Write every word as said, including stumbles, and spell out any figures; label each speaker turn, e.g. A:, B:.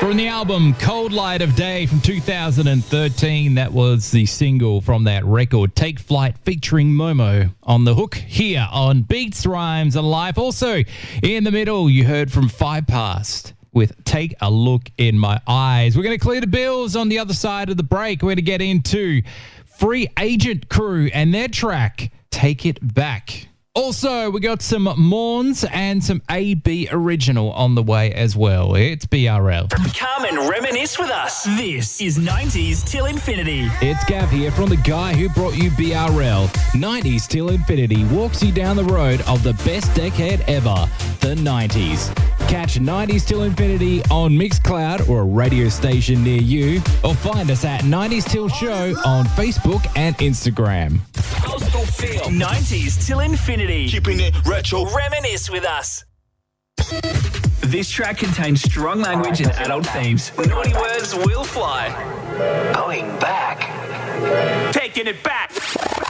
A: From the album Cold Light of Day from two thousand thirteen, that was the single from that record, Take Flight, featuring Momo on the hook here on Beats, Rhymes and Life. Also, in the middle, you heard from Five Past with Take a Look in My Eyes. We're going to clear the bills on the other side of the break. We're going to get into Free Agent Crew and their track, Take It Back. Also, we got some Morns and some A B Original on the way as well. It's B R L.
B: Come and reminisce with us. This is nineties Till Infinity.
A: It's Gav here from the guy who brought you B R L. nineties Till Infinity walks you down the road of the best decade ever, the nineties. Catch nineties Till Infinity on Mixcloud or a radio station near you, or find us at nineties Till Show on Facebook and Instagram.
B: Coastal Feel. nineties Till Infinity.
C: Keeping it retro.
B: Reminisce with us. This track contains strong language and adult themes. Naughty words will fly.
C: Going back.
B: Taking it back.